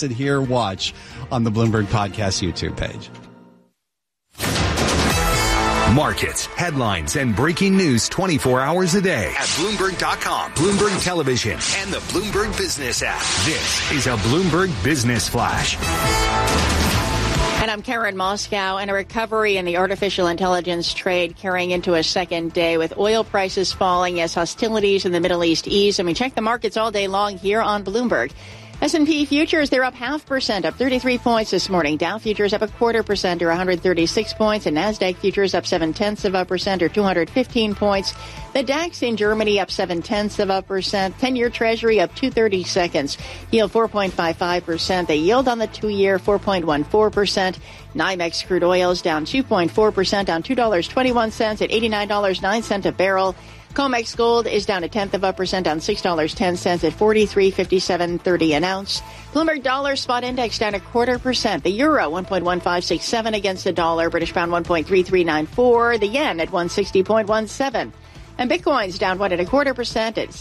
Listen, hear, watch on the Bloomberg Podcast YouTube page. Markets, headlines, and breaking news 24 hours a day at Bloomberg.com, Bloomberg Television, and the Bloomberg Business app. This is a Bloomberg Business Flash. And I'm Karen Moscow, and a recovery in the artificial intelligence trade carrying into a second day with oil prices falling as hostilities in the Middle East ease. And we check the markets all day long here on Bloomberg. S&P futures, they're up 0.5%, up 33 points this morning. Dow futures up 0.25% or 136 points, and NASDAQ futures up 0.7% or 215 points. The DAX in Germany up 0.7%, 10-year Treasury up 2/30 seconds, yield 4.55%. The yield on the 2-year 4.14%. NYMEX crude oils down 2.4%, down $2.21 at $89.09 a barrel. COMEX gold is down 0.1%, down $6.10 at $43.5730 an ounce. Bloomberg dollar spot index down 0.25%. The euro 1.1567 against the dollar. British pound 1.3394. The yen at 160.17. And Bitcoin's down 1.25% at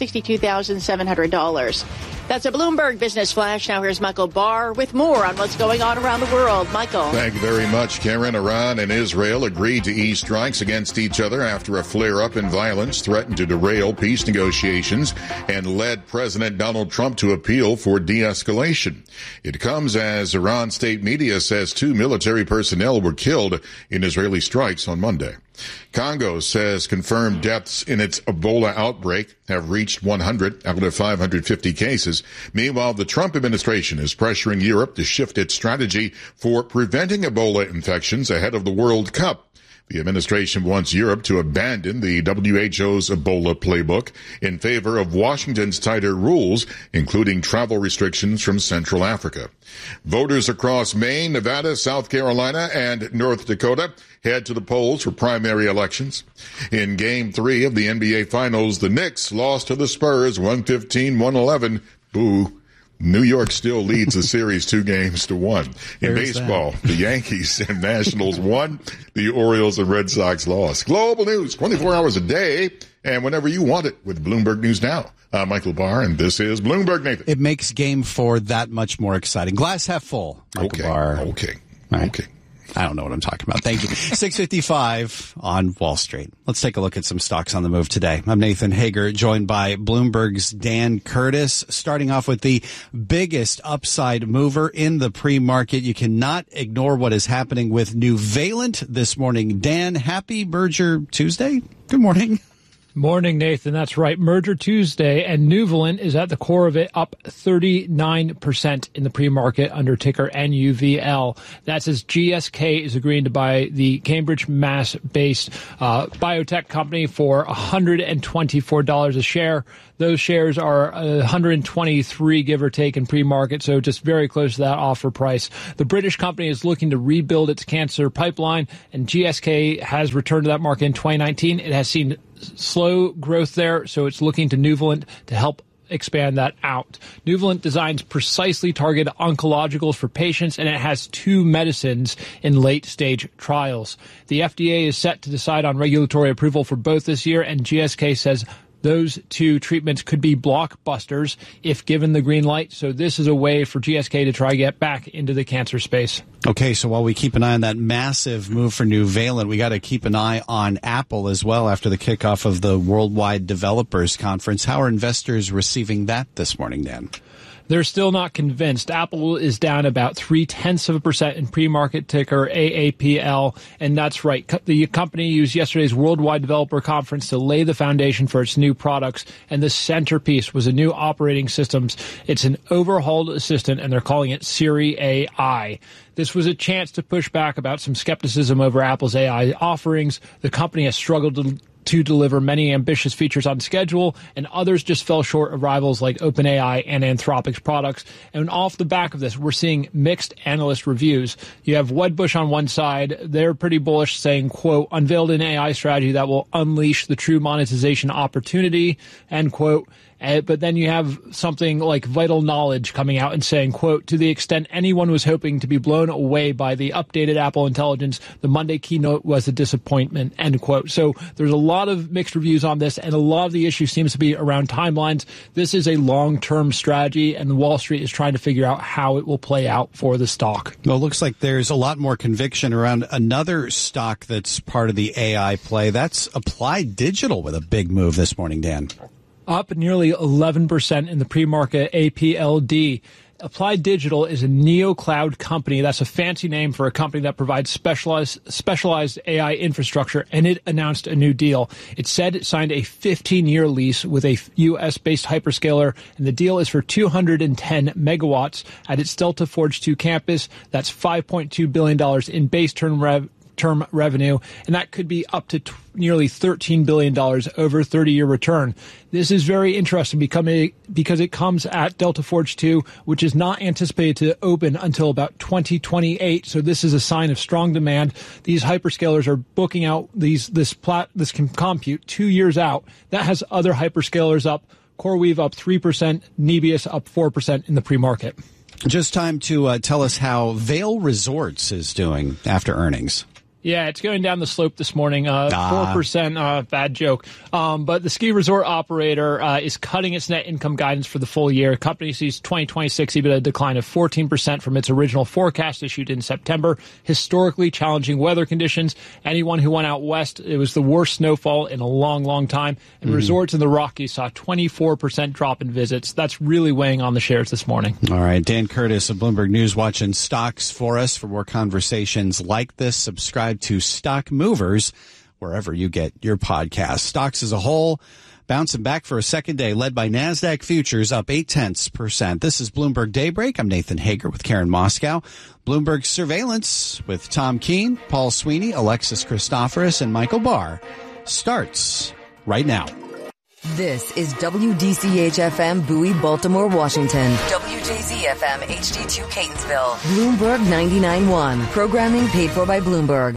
$62,700. That's a Bloomberg Business Flash. Now here's Michael Barr with more on what's going on around the world. Michael. Thank you very much, Karen. Iran and Israel agreed to ease strikes against each other after a flare-up in violence threatened to derail peace negotiations and led President Donald Trump to appeal for de-escalation. It comes as Iran state media says 2 military personnel were killed in Israeli strikes on Monday. Congo says confirmed deaths in its Ebola outbreak have reached 100 out of 550 cases. Meanwhile, the Trump administration is pressuring Europe to shift its strategy for preventing Ebola infections ahead of the World Cup. The administration wants Europe to abandon the WHO's Ebola playbook in favor of Washington's tighter rules, including travel restrictions from Central Africa. Voters across Maine, Nevada, South Carolina, and North Dakota head to the polls for primary elections. In Game 3 of the NBA Finals, the Knicks lost to the Spurs 115-111. Boo. New York still leads the series 2-1. In baseball, the Yankees and Nationals won. The Orioles and Red Sox lost. Global news, 24 hours a day, and whenever you want it with Bloomberg News Now. I'm Michael Barr, and this is Bloomberg, Nathan. It makes Game 4 that much more exciting. Glass half full, Michael Barr. Okay. I don't know what I'm talking about. Thank you. 6:55 on Wall Street. Let's take a look at some stocks on the move today. I'm Nathan Hager, joined by Bloomberg's Dan Curtis. Starting off with the biggest upside mover in the pre-market. You cannot ignore what is happening with Nuvalent this morning. Dan, happy Merger Tuesday. Good morning. Morning, Nathan. That's right. Merger Tuesday, and Nuvalent is at the core of it, up 39% in the pre-market under ticker NUVL. That's as GSK is agreeing to buy the Cambridge, Mass-based biotech company for $124 a share. Those shares are 123, give or take, in pre-market, so just very close to that offer price. The British company is looking to rebuild its cancer pipeline, and GSK has returned to that market in 2019. It has seen slow growth there, so it's looking to Nuvalent to help expand that out. Nuvalent designs precisely targeted oncologicals for patients, and it has 2 medicines in late-stage trials. The FDA is set to decide on regulatory approval for both this year, and GSK says those 2 treatments could be blockbusters if given the green light. So this is a way for GSK to try to get back into the cancer space. Okay, so while we keep an eye on that massive move for Nuvalent, we got to keep an eye on Apple as well after the kickoff of the Worldwide Developers Conference. How are investors receiving that this morning, Dan? They're still not convinced. Apple is down about 0.3% in pre-market ticker AAPL, and that's right. The company used yesterday's Worldwide Developer Conference to lay the foundation for its new products, and the centerpiece was a new operating systems. It's an overhauled assistant, and they're calling it Siri AI. This was a chance to push back about some skepticism over Apple's AI offerings. The company has struggled to deliver many ambitious features on schedule, and others just fell short of rivals like OpenAI and Anthropic's products. And off the back of this, we're seeing mixed analyst reviews. You have Wedbush on one side. They're pretty bullish, saying, quote, unveiled an AI strategy that will unleash the true monetization opportunity, end quote. But then you have something like Vital Knowledge coming out and saying, quote, to the extent anyone was hoping to be blown away by the updated Apple Intelligence, the Monday keynote was a disappointment, end quote. So there's a lot of mixed reviews on this, and a lot of the issue seems to be around timelines. This is a long-term strategy, and Wall Street is trying to figure out how it will play out for the stock. Well, it looks like there's a lot more conviction around another stock that's part of the AI play. That's Applied Digital with a big move this morning, Dan. Up nearly 11% in the pre-market APLD. Applied Digital is a neo-cloud company. That's a fancy name for a company that provides specialized AI infrastructure, and it announced a new deal. It said it signed a 15-year lease with a U.S.-based hyperscaler, and the deal is for 210 megawatts at its Delta Forge 2 campus. That's $5.2 billion in base term revenue, and that could be up to nearly $13 billion over 30-year return. This is very interesting because it comes at Delta Forge 2, which is not anticipated to open until about 2028. So this is a sign of strong demand. These hyperscalers are booking out this compute 2 years out. That has other hyperscalers up. CoreWeave up 3%, Nebius up 4% in the pre-market. Just time to tell us how Vail Resorts is doing after earnings. Yeah, it's going down the slope this morning. 4%, bad joke. But the ski resort operator is cutting its net income guidance for the full year. The company sees 2026 EBITDA decline of 14% from its original forecast issued in September. Historically challenging weather conditions. Anyone who went out west, it was the worst snowfall in a long, long time. And resorts in the Rockies saw a 24% drop in visits. That's really weighing on the shares this morning. All right, Dan Curtis of Bloomberg News watching stocks for us. For more conversations like this, subscribe to Stock Movers wherever you get your podcast. Stocks as a whole bouncing back for a second day, led by NASDAQ futures up 0.8%. This is Bloomberg Daybreak. I'm Nathan Hager with Karen Moscow. Bloomberg Surveillance with Tom Keene, Paul Sweeney, Alexis Christoforous, and Michael Barr starts right now. This is WDCH-FM Bowie, Baltimore, Washington. WJZ-FM HD2 Catonsville. Bloomberg 99.1. Programming paid for by Bloomberg.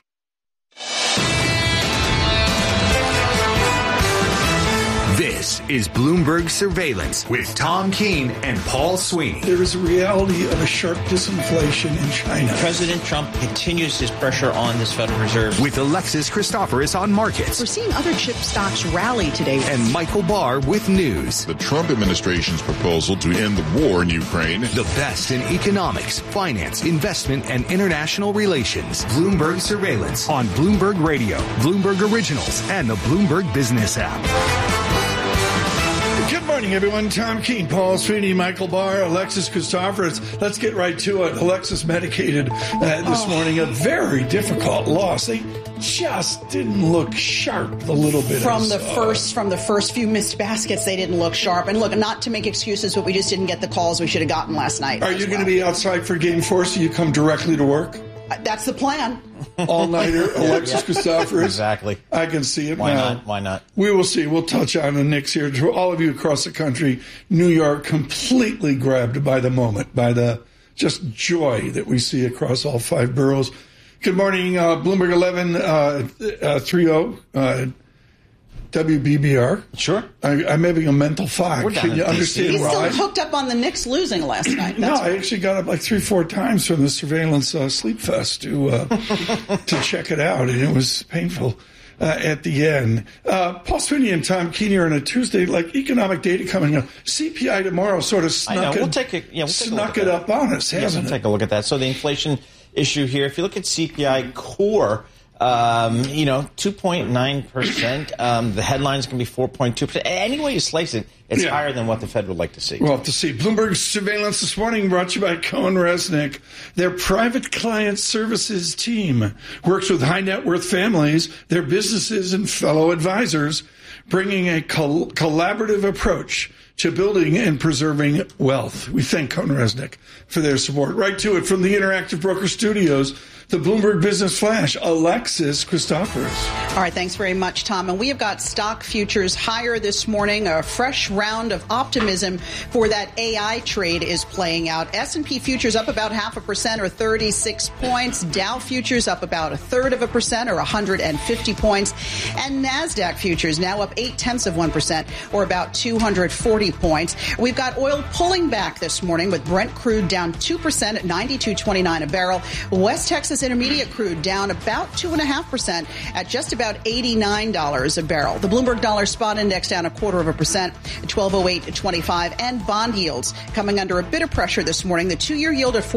This is Bloomberg Surveillance with Tom Keene and Paul Sweeney. There is a reality of a sharp disinflation in China. President Trump continues his pressure on this Federal Reserve. With Alexis Christoforous on markets. We're seeing other chip stocks rally today. And Michael Barr with news. The Trump administration's proposal to end the war in Ukraine. The best in economics, finance, investment, and international relations. Bloomberg Surveillance on Bloomberg Radio, Bloomberg Originals, and the Bloomberg Business app. Good morning, everyone. Tom Keene, Paul Sweeney, Michael Barr, Alexis Christoforous. Let's get right to it. Alexis medicated this morning. A very difficult loss. They just didn't look sharp a little bit. From the first few missed baskets, they didn't look sharp. And look, not to make excuses, but we just didn't get the calls we should have gotten last night. Are you going to be outside for Game 4 so you come directly to work? That's the plan. All-nighter, Alexis Christoforous. Exactly. I can see it. Why not? We will see. We'll touch on the Knicks here. To all of you across the country, New York completely grabbed by the moment, by the just joy that we see across all five boroughs. Good morning, Bloomberg 1130. WBBR. Sure. I'm having a mental fog. Can you understand why? He's still hooked up on the Knicks losing last night. No, I actually got up like 3-4 times from the surveillance sleep fest to check it out, and it was painful at the end. Paul Sweeney and Tom Keene on a Tuesday, like economic data coming up. CPI tomorrow sort of snuck it up on us, hasn't it? We'll take a look at that. So the inflation issue here, if you look at CPI core, 2.9%. The headlines can be 4.2%. Any way you slice it, it's higher than what the Fed would like to see. We'll have to see. Bloomberg Surveillance this morning brought to you by Cohen Resnick. Their private client services team works with high net worth families, their businesses, and fellow advisors, bringing a collaborative approach to building and preserving wealth. We thank Cohen Resnick for their support. Right to it from the Interactive Broker Studios, the Bloomberg Business Flash, Alexis Christoforous. All right, thanks very mumuch, Tom. And we have got stock futures higher this morning. A fresh round of optimism for that AI trade is playing out. S&P futures up about 0.5% or 36 points. Dow futures up about 0.33% or 150 points. And NASDAQ futures now up 0.8% or about 240 30 points. We've got oil pulling back this morning with Brent crude down 2% at $92.29 a barrel. West Texas Intermediate crude down about 2.5% at just about $89 a barrel. The Bloomberg Dollar Spot Index down 0.25% at 1208.25. And bond yields coming under a bit of pressure this morning. The 2-year yield at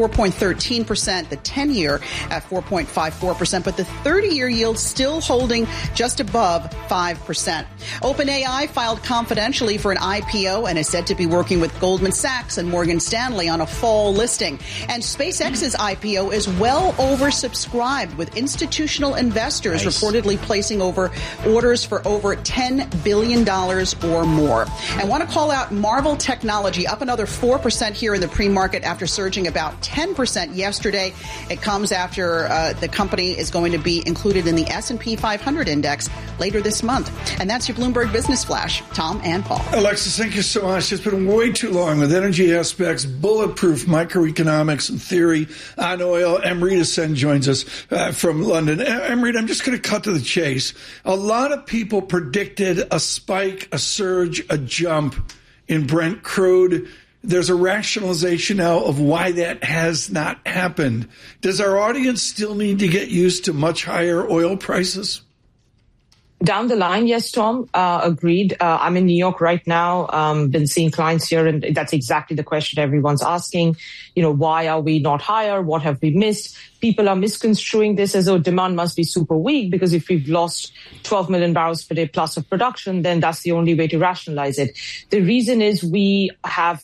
4.13%, the 10-year at 4.54%, but the 30-year yield still holding just above 5%. OpenAI filed confidentially for an IPO and is said to be working with Goldman Sachs and Morgan Stanley on a fall listing. And SpaceX's IPO is well oversubscribed, with institutional investors reportedly placing orders for over $10 billion or more. I want to call out Marvel Technology, up another 4% here in the pre-market after surging about 10% yesterday. It comes after the company is going to be included in the S&P 500 index later this month. And that's your Bloomberg Business Flash. Tom and Paul. Alexis, thank you so much. It's been way too long with Energy Aspects, bulletproof microeconomics and theory on oil. Amrita Sen joins us from London. Amrita, I'm just going to cut to the chase. A lot of people predicted a spike, a surge, a jump in Brent crude. There's a rationalization now of why that has not happened. Does our audience still need to get used to much higher oil prices? Down the line, yes, Tom, agreed. I'm in New York right now, been seeing clients here, and that's exactly the question everyone's asking. You know, why are we not higher? What have we missed? People are misconstruing this as though demand must be super weak, because if we've lost 12 million barrels per day plus of production, then that's the only way to rationalize it. The reason is we had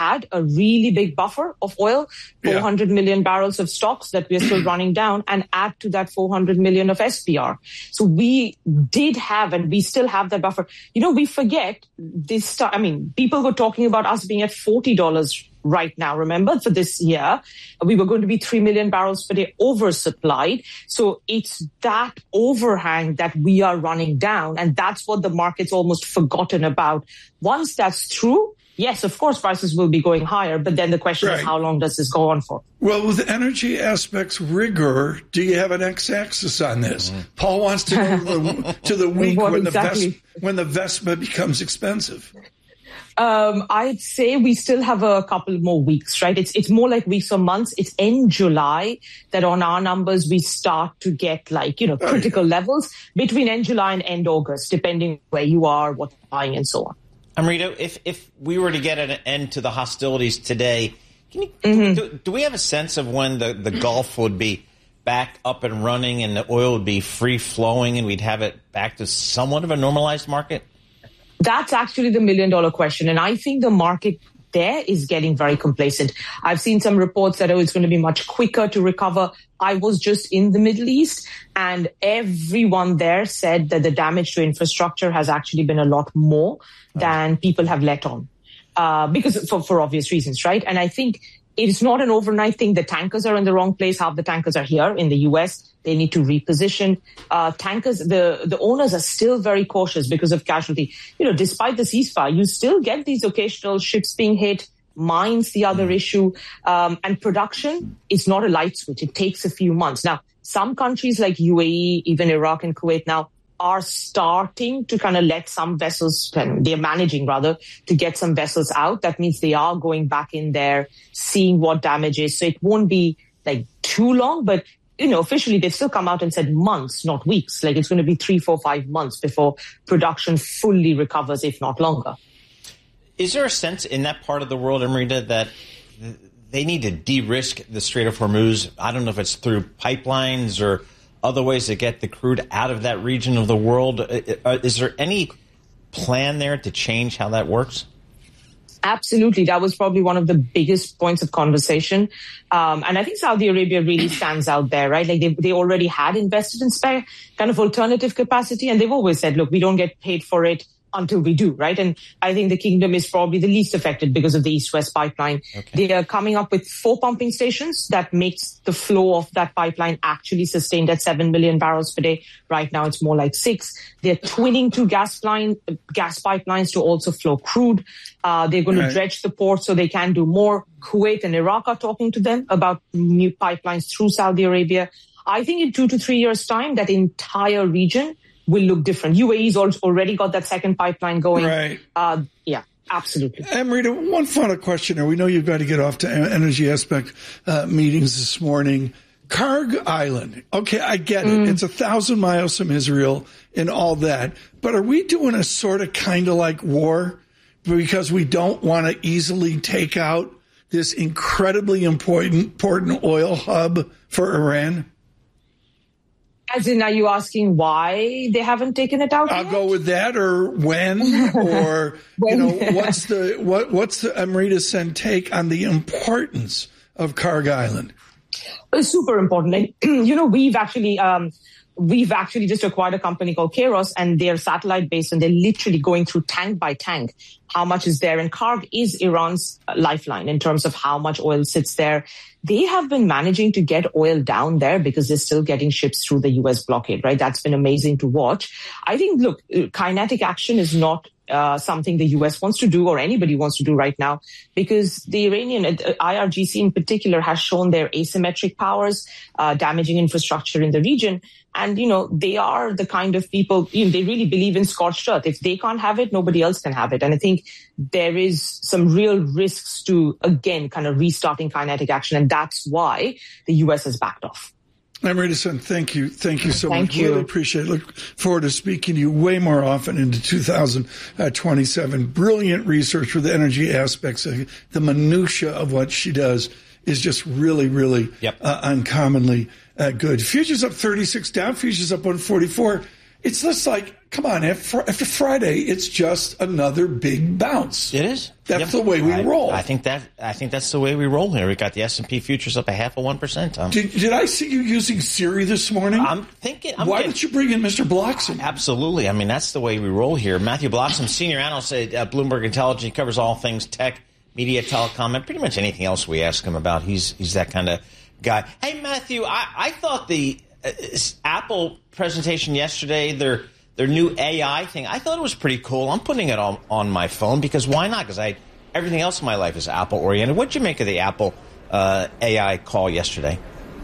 a really big buffer of oil, 400 million barrels of stocks that we're still running down, and add to that 400 million of SPR. So we did have, and we still have that buffer. You know, we forget this. I mean, people were talking about us being at $40 right now. Remember, for this year, we were going to be 3 million barrels per day oversupplied. So it's that overhang that we are running down. And that's what the market's almost forgotten about. Once that's true, yes, of course, prices will be going higher. But then the question is, how long does this go on for? Well, with Energy Aspects rigor, do you have an x-axis on this? Paul wants to go to the week when the Vespa becomes expensive. I'd say we still have a couple more weeks, right? It's more like weeks or months. It's in July that on our numbers, we start to get critical levels between end July and end August, depending where you are, what you're buying, and so on. Amrita, if we were to get an end to the hostilities today, do we have a sense of when the Gulf would be back up and running and the oil would be free flowing and we'd have it back to somewhat of a normalized market? That's actually the million-dollar question. And I think the market there is getting very complacent. I've seen some reports that it's going to be much quicker to recover. I was just in the Middle East, and everyone there said that the damage to infrastructure has actually been a lot more than people have let on, because for obvious reasons, right? And I think it's not an overnight thing. The tankers are in the wrong place. Half the tankers are here in the U.S. They need to reposition. Tankers, the owners are still very cautious because of casualty. You know, despite the ceasefire, you still get these occasional ships being hit. Mines, the other issue. And production is not a light switch. It takes a few months. Now, some countries like UAE, even Iraq and Kuwait now, are starting to kind of let some vessels, they're managing rather, to get some vessels out. That means they are going back in there, seeing what damage is. So it won't be like too long, but officially they've still come out and said months, not weeks. Like it's going to be 3, 4, 5 months before production fully recovers, if not longer. Is there a sense in that part of the world, Amrita, that they need to de-risk the Strait of Hormuz? I don't know if it's through pipelines or other ways to get the crude out of that region of the world. Is there any plan there to change how that works? Absolutely. That was probably one of the biggest points of conversation. And I think Saudi Arabia really stands out there, right? Like they already had invested in spare kind of alternative capacity. And they've always said, look, we don't get paid for it until we do, right? And I think the kingdom is probably the least affected because of the East-West pipeline. Okay. They are coming up with 4 pumping stations that makes the flow of that pipeline actually sustained at 7 million barrels per day. Right now, it's more like 6. They're twinning 2 gas pipelines to also flow crude. They're going to dredge the port so they can do more. Kuwait and Iraq are talking to them about new pipelines through Saudi Arabia. I think in 2 to 3 years' time, that entire region will look different. UAE's already got that second pipeline going. Right. Yeah. Absolutely. Amrita, one final question here. We know you've got to get off to Energy Aspect meetings this morning. Karg Island. Okay, I get it. It's 1,000 miles from Israel and all that. But are we doing a sort of kind of like war because we don't want to easily take out this incredibly important oil hub for Iran? As in, are you asking why they haven't taken it out? I'll go with that, or when, or what's the Amrita Sen take on the importance of Karg Island? It's super important. And, we've actually just acquired a company called Kairos, and they're satellite based, and they're literally going through tank by tank how much is there. And Karg is Iran's lifeline in terms of how much oil sits there. They have been managing to get oil down there because they're still getting ships through the U.S. blockade, right? That's been amazing to watch. I think, look, kinetic action is not something the U.S. wants to do or anybody wants to do right now, because the Iranian IRGC in particular has shown their asymmetric powers, damaging infrastructure in the region. And, they are the kind of people, they really believe in scorched earth. If they can't have it, nobody else can have it. And I think there is some real risks to, again, kind of restarting kinetic action. And that's why the U.S. has backed off. Amrita Sen, thank you. Thank you so much. Really appreciate it. Look forward to speaking to you way more often into 2027. Brilliant research with the energy aspects. The minutia of what she does is just really, really uncommonly good. Futures up 36, down futures up 144. It's just like, come on, after Friday, it's just another big bounce. It is. That's the way we roll. I think that's the way we roll here. We got the S&P futures up 0.5%. Did I see you using Siri this morning? Why didn't you bring in Mr. Bloxham? Absolutely. I mean, that's the way we roll here. Matthew Bloxham, senior analyst at Bloomberg Intelligence. He covers all things tech, media, telecom, and pretty much anything else we ask him about. He's that kind of guy. Hey, Matthew, I thought the Apple presentation yesterday, their new AI thing, I thought it was pretty cool. I'm putting it on my phone because why not? Because everything else in my life is Apple oriented. What'd you make of the Apple AI call yesterday?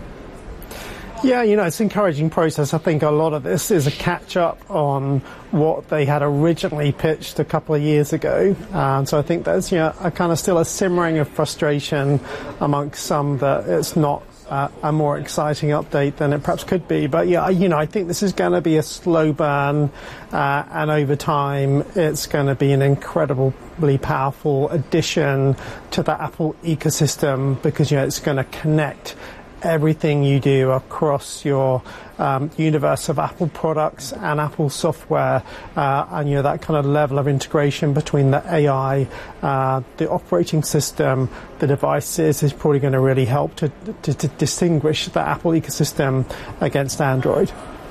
Yeah, it's an encouraging process. I think a lot of this is a catch-up on what they had originally pitched a couple of years ago. So I think there's a kind of still a simmering of frustration amongst some that it's not a more exciting update than it perhaps could be. But I think this is going to be a slow burn, and over time it's going to be an incredibly powerful addition to the Apple ecosystem, because it's going to connect everything you do across your universe of Apple products and Apple software, and that kind of level of integration between the AI, the operating system, the devices is probably going to really help to distinguish the Apple ecosystem against Android.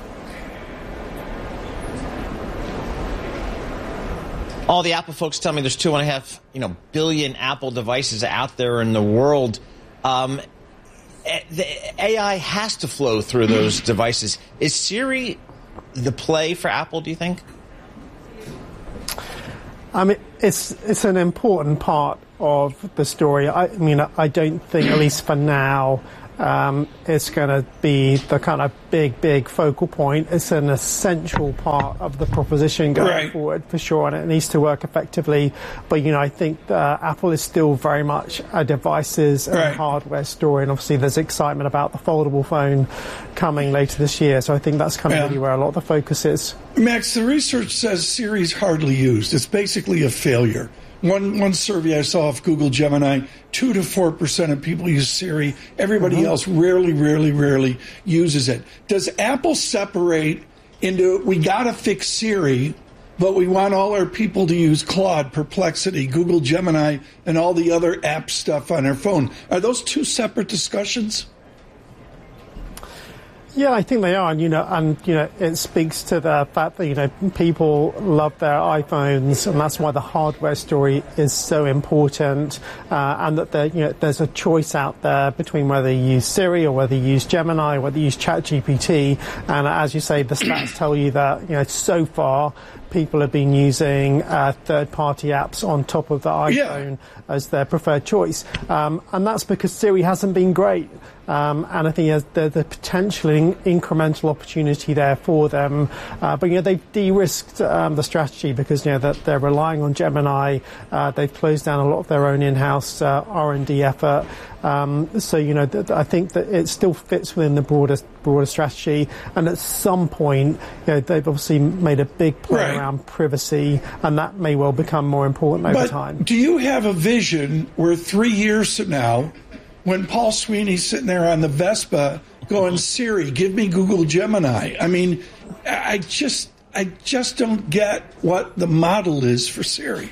All the Apple folks tell me there's 2.5 billion Apple devices out there in the world. The AI has to flow through those devices. Is Siri the play for Apple, do you think? I mean, it's an important part of the story. I don't think, at least for now, it's going to be the kind of big focal point. It's an essential part of the proposition going forward, for sure, and it needs to work effectively. But, I think Apple is still very much a devices and hardware story, and obviously there's excitement about the foldable phone coming later this year. So I think that's kind of really where a lot of the focus is. Max, the research says Siri's hardly used. It's basically a failure. One survey I saw of Google Gemini, 2 to 4% of people use Siri. Everybody else rarely uses it. Does Apple separate into, we got to fix Siri, but we want all our people to use Claude, Perplexity, Google Gemini, and all the other app stuff on their phone? Are those two separate discussions? Yeah, I think they are, and it speaks to the fact that people love their iPhones, and that's why the hardware story is so important, and that there's a choice out there between whether you use Siri or whether you use Gemini, or whether you use ChatGPT, and as you say, the stats tell you that so far people have been using third-party apps on top of the iPhone as their preferred choice, and that's because Siri hasn't been great. And I think there's the potential incremental opportunity there for them. But they've de-risked the strategy because that they're relying on Gemini. They've closed down a lot of their own in-house R&D effort. So I think that it still fits within the broader strategy. And at some point, they've obviously made a big play around privacy, and that may well become more important over time. Do you have a vision where 3 years from now, when Paul Sweeney's sitting there on the Vespa going, Siri, give me Google Gemini? I mean, I just don't get what the model is for Siri.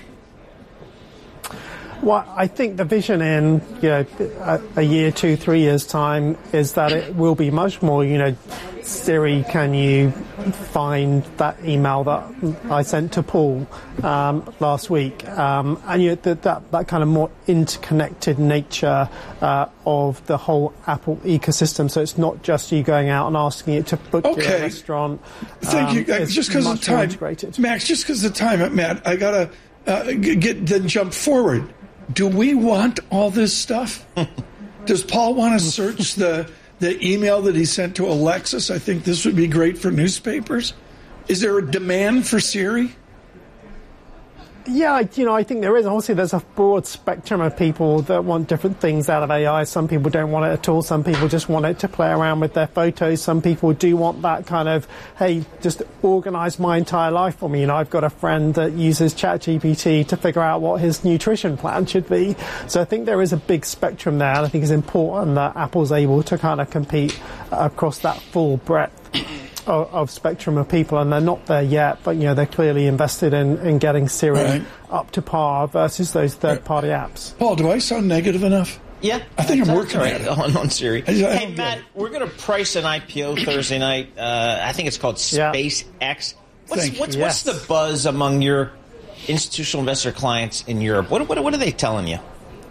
Well, I think the vision in a year, 2, 3 years time is that it will be much more, Siri, can you find that email that I sent to Paul last week? And that kind of more interconnected nature of the whole Apple ecosystem. So it's not just you going out and asking it to book you a restaurant. Thank you. Just because of time, Max. Just because of time, Matt, I gotta jump forward. Do we want all this stuff? Does Paul want to search the email that he sent to Alexis? I think this would be great for newspapers. Is there a demand for Siri? Yeah, I think there is. Obviously, there's a broad spectrum of people that want different things out of AI. Some people don't want it at all. Some people just want it to play around with their photos. Some people do want that kind of, hey, just organize my entire life for me. I've got a friend that uses ChatGPT to figure out what his nutrition plan should be. So I think there is a big spectrum there. And I think it's important that Apple's able to kind of compete across that full breadth of spectrum of people, and they're not there yet, but they're clearly invested in getting Siri up to par versus those third-party apps. Paul, do I sound negative enough? Yeah, I think I'm working on Siri. Hey, Matt, we're going to price an IPO Thursday night. I think it's called SpaceX. What's the buzz among your institutional investor clients in Europe? What are they telling you?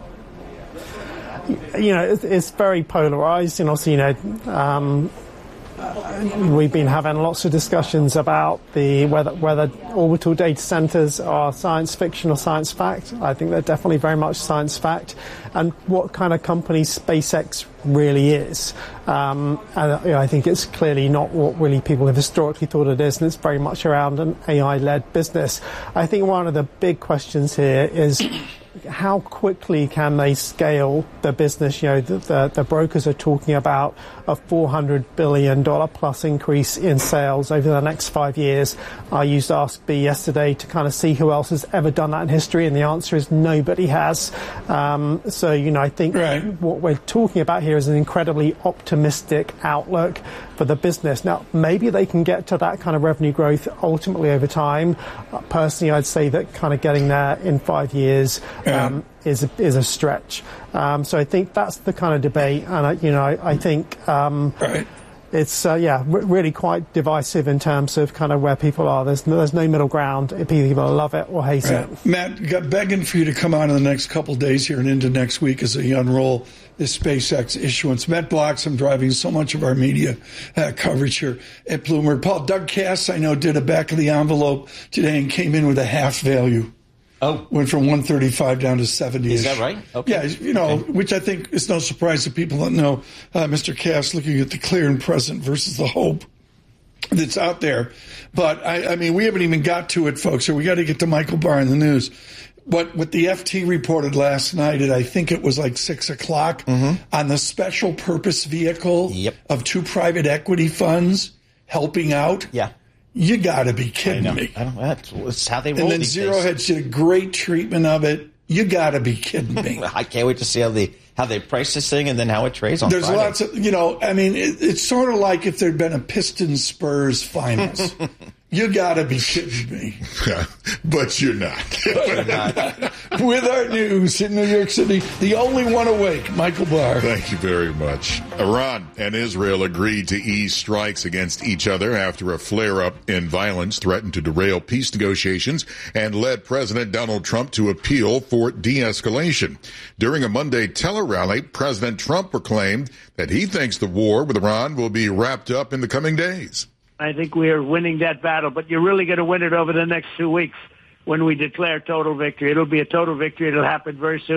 It's very polarized, and also, we've been having lots of discussions about whether orbital data centers are science fiction or science fact. I think they're definitely very much science fact, and what kind of company SpaceX really is. And I think it's clearly not what really people have historically thought it is, and it's very much around an AI-led business. I think one of the big questions here is how quickly can they scale the business? The brokers are talking about a $400 billion plus increase in sales over the next 5 years. I used AskBee yesterday to kind of see who else has ever done that in history, and the answer is nobody has. I think what we're talking about here is an incredibly optimistic outlook for the business. Now, maybe they can get to that kind of revenue growth ultimately over time. Personally, I'd say that kind of getting there in 5 years is a stretch. So I think that's the kind of debate, and I think it's really quite divisive in terms of kind of where people are. There's no middle ground. People love it or hate it. Matt, got begging for you to come on in the next couple of days here and into next week as they unroll this SpaceX issuance. Matt Bloxham driving so much of our media coverage here at Bloomberg. Paul, Doug Cass, I know, did a back of the envelope today and came in with a half value. Oh, went from 135 down to 70. Is that right? Okay. Yeah, which I think is no surprise to people that know Mr. Cass looking at the clear and present versus the hope that's out there. But I mean, we haven't even got to it, folks. So we got to get to Michael Barr in the news. What the FT reported last night at I think it was like 6 o'clock on the special purpose vehicle of 2 private equity funds helping out. Yeah. You got to be kidding me. That's how they roll. And then these Zero days. Hedge did a great treatment of it. You got to be kidding me. I can't wait to see how they price this thing and then how it trades on There's Friday. lots of, I mean, it's sort of like if there'd been a Pistons Spurs finals. You got to be kidding me. But you're not. With our news in New York City, the only one awake, Michael Barr. Thank you very much. Iran and Israel agreed to ease strikes against each other after a flare-up in violence threatened to derail peace negotiations and led President Donald Trump to appeal for de-escalation. During a Monday tele-rally, President Trump proclaimed that he thinks the war with Iran will be wrapped up in the coming days. I think we are winning that battle, but you're really going to win it over the next 2 weeks when we declare total victory. It'll be a total victory. It'll happen very soon.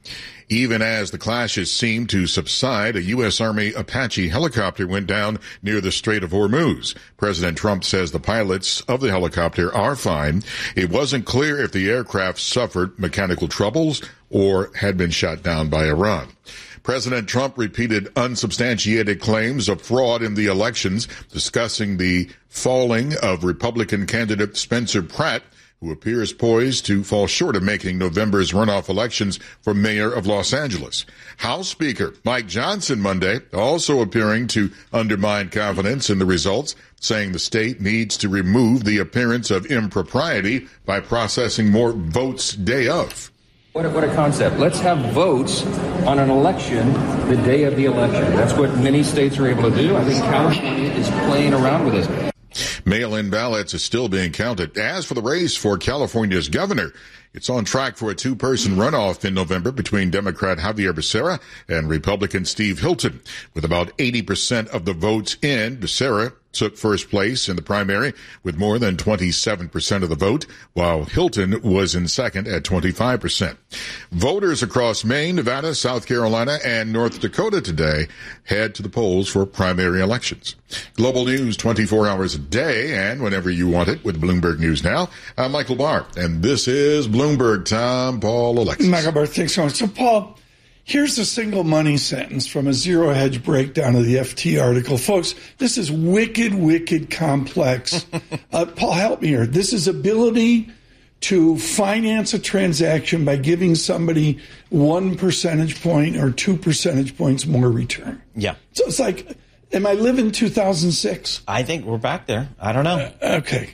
Even as the clashes seemed to subside, a U.S. Army Apache helicopter went down near the Strait of Hormuz. President Trump says the pilots of the helicopter are fine. It wasn't clear if the aircraft suffered mechanical troubles or had been shot down by Iran. President Trump repeated unsubstantiated claims of fraud in the elections, discussing the falling of Republican candidate Spencer Pratt, who appears poised to fall short of making November's runoff elections for mayor of Los Angeles. House Speaker Mike Johnson Monday also appearing to undermine confidence in the results, saying the state needs to remove the appearance of impropriety by processing more votes day of. What a concept. Let's have votes on an election the day of the election. That's what many states are able to do. I think California is playing around with this. Mail-in ballots are still being counted. As for the race for California's governor, it's on track for a two-person runoff in November between Democrat Javier Becerra and Republican Steve Hilton. With about 80% of the votes in, Becerra took first place in the primary with more than 27% of the vote, while Hilton was in second at 25%. Voters across Maine, Nevada, South Carolina, and North Dakota today head to the polls for primary elections. Global news 24 hours a day and whenever you want it with Bloomberg News Now. I'm Michael Barr, and this is Bloomberg Tom, Paul, Alexis. Michael Barr, thanks so much. So, Paul, here's a single money sentence from a Zero Hedge breakdown of the FT article. Folks, this is wicked complex. Paul, help me here. This is ability to finance a transaction by giving somebody 1 percentage point or 2 percentage points more return. Yeah. So it's like, am I living 2006? I think we're back there. I don't know. Okay.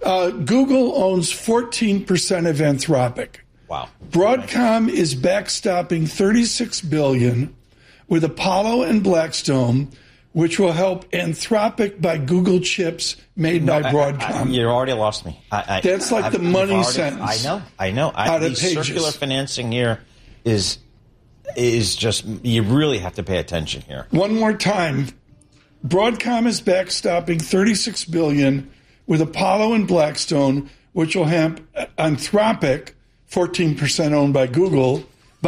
Google owns 14% of Anthropic. Wow. Broadcom is backstopping $36 billion with Apollo and Blackstone, which will help Anthropic buy Google chips made by Broadcom. You already lost me. That's like the money sentence. I know. The circular financing here is just, you really have to pay attention here. One more time. Broadcom is backstopping $36 billion with Apollo and Blackstone, which will help Anthropic, 14% owned by Google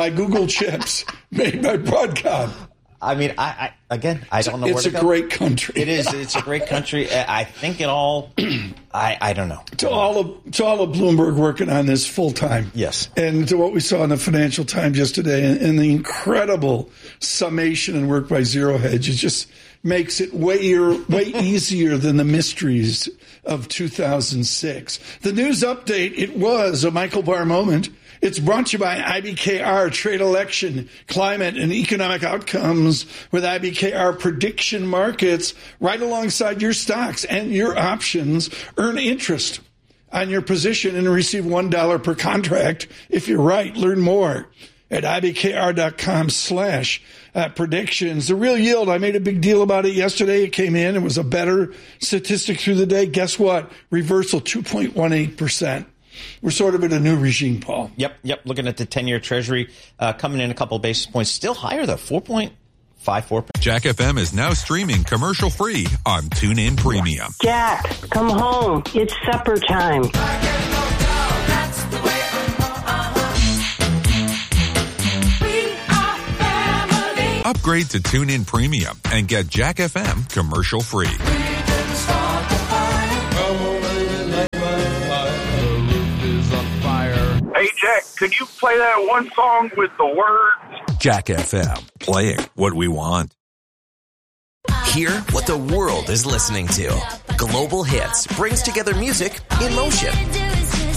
chips made by Broadcom. I mean, I don't know where to go. It's a great country. It is. It's a great country. I think it all, I don't know. To all of Bloomberg working on this full time. Yes. And to what we saw in the Financial Times yesterday and the incredible summation and work by Zero Hedge, it just makes it way easier than the mysteries of 2006. The news update, it was a Michael Barr moment. It's brought to you by IBKR, trade, election, climate, and economic outcomes with IBKR prediction markets right alongside your stocks and your options. Earn interest on your position and receive $1 per contract if you're right. Learn more at ibkr.com/predictions. The real yield, I made a big deal about it yesterday. It came in. It was a better statistic through the day. Guess what? Reversal, 2.18%. We're sort of in a new regime, Paul. Yep. Looking at the 10-year Treasury coming in a couple of basis points. Still higher, though, 4.54%. Jack FM is now streaming commercial-free on TuneIn Premium. Jack, come home. It's supper time. Upgrade to TuneIn Premium and get Jack FM commercial-free. Hey, Jack, could you play that one song with the words? Jack FM, playing what we want. Hear what the world is listening to. Global Hits brings together music in motion.